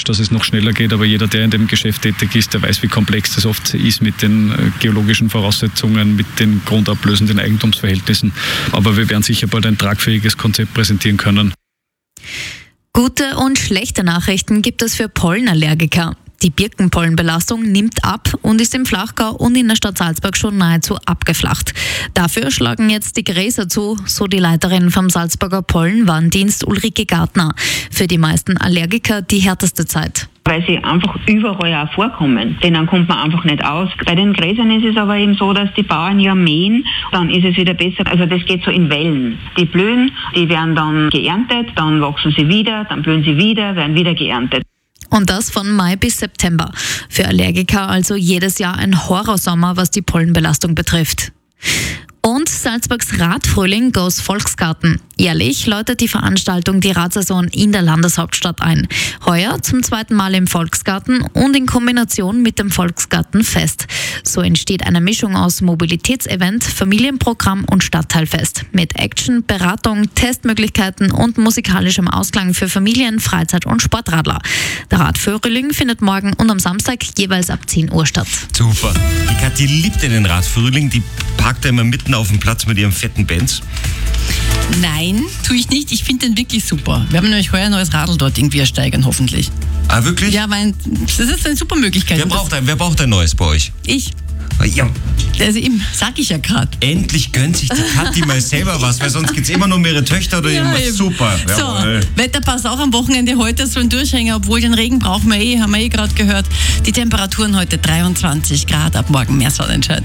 wünscht, dass es noch schneller geht, aber jeder, der in dem Geschäft tätig ist, der weiß, wie komplex das oft ist mit den geologischen Voraussetzungen, mit den grundablösenden Eigentumsverhältnissen. Aber wir werden sicher bald ein tragfähiges Konzept präsentieren können. Gute und schlechte Nachrichten gibt es für Pollenallergiker. Die Birkenpollenbelastung nimmt ab und ist im Flachgau und in der Stadt Salzburg schon nahezu abgeflacht. Dafür schlagen jetzt die Gräser zu, so die Leiterin vom Salzburger Pollenwarndienst Ulrike Gartner. Für die meisten Allergiker die härteste Zeit. Weil sie einfach überall auch vorkommen. Denen kommt man einfach nicht aus. Bei den Gräsern ist es aber eben so, dass die Bauern ja mähen, dann ist es wieder besser. Also das geht so in Wellen. Die blühen, die werden dann geerntet, dann wachsen sie wieder, dann blühen sie wieder, werden wieder geerntet. Und das von Mai bis September. Für Allergiker also jedes Jahr ein Horrorsommer, was die Pollenbelastung betrifft. Und Salzburgs Radfrühling goes Volksgarten. Jährlich läutet die Veranstaltung die Radsaison in der Landeshauptstadt ein. Heuer zum 2. Mal im Volksgarten und in Kombination mit dem Volksgartenfest. So entsteht eine Mischung aus Mobilitätsevent, Familienprogramm und Stadtteilfest. Mit Action, Beratung, Testmöglichkeiten und musikalischem Ausklang für Familien, Freizeit- und Sportradler. Der Radfrühling findet morgen und am Samstag jeweils ab 10 Uhr statt. Super. Die Kathi liebt ja den Radfrühling. Die parkt da immer mitten auf dem Platz mit ihrem fetten Benz. Nein, tue ich nicht. Ich finde den wirklich super. Wir haben nämlich heuer ein neues Radl dort irgendwie ersteigern, hoffentlich. Ah, wirklich? Ja, weil das ist eine super Möglichkeit. Wer braucht ein neues bei euch? Ich. Ja. Also eben, sag ich ja gerade. Endlich gönnt sich die Kathi mal selber was, weil sonst geht's immer nur um ihre Töchter oder irgendwas. Super. Jawohl. So, Wetterpass auch am Wochenende heute so ein Durchhänger, obwohl den Regen brauchen wir haben wir gerade gehört. Die Temperaturen heute 23 Grad, ab morgen mehr Sonnenschein.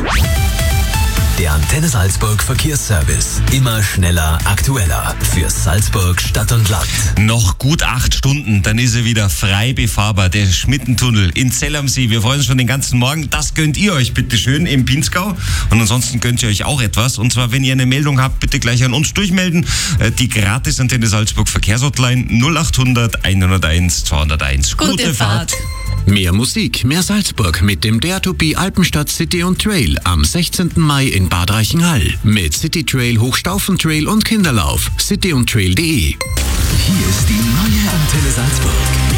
Der Antenne Salzburg Verkehrsservice. Immer schneller, aktueller. Für Salzburg, Stadt und Land. Noch gut 8 Stunden, dann ist er wieder frei befahrbar. Der Schmittentunnel in Zell am See. Wir freuen uns schon den ganzen Morgen. Das gönnt ihr euch bitte schön im Pinzgau. Und ansonsten gönnt ihr euch auch etwas. Und zwar, wenn ihr eine Meldung habt, bitte gleich an uns durchmelden. Die gratis Antenne Salzburg Verkehrshotline 0800 101 201. Gute Fahrt. Mehr Musik, mehr Salzburg mit dem Dare to Be Alpenstadt City und Trail am 16. Mai in Bad Reichenhall. Mit City Trail, Hochstaufentrail und Kinderlauf. cityundtrail.de. Hier ist die neue Antenne Salzburg.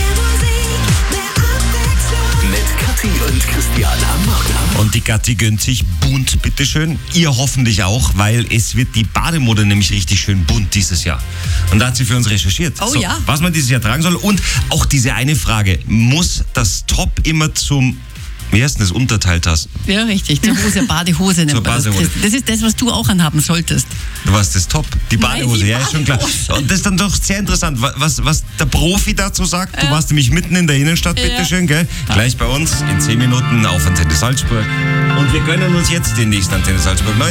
Mit Kathi und Christian am Morgen. Und die Kathi gönnt sich bunt, bitteschön. Ihr hoffentlich auch, weil es wird die Bademode nämlich richtig schön bunt dieses Jahr. Und da hat sie für uns recherchiert. Oh ja. Was man dieses Jahr tragen soll. Und auch diese eine Frage, muss das Top immer zum, wie heißt denn das, Unterteiltasten? Ja, richtig. Zur Hose, Badehose nennt man das. Badehose. Das ist das, was du auch anhaben solltest. Was das Top? Die Badehose, Nein, die ja, ist schon klar. Badehose. Und das ist dann doch sehr interessant, was der Profi dazu sagt. Du warst nämlich mitten in der Innenstadt, bitteschön, gell? Gleich bei uns in 10 Minuten auf Antenne Salzburg. Und wir gönnen uns jetzt den nächsten Antenne Salzburg.